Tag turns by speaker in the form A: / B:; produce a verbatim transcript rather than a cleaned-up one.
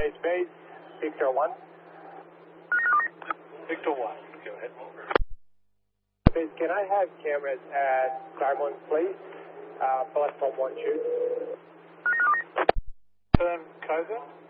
A: Base Base, Victor one.
B: Victor one, go ahead.
A: Base, can I have cameras at Diamond Place, uh, platform one two?
B: Turn Cobra.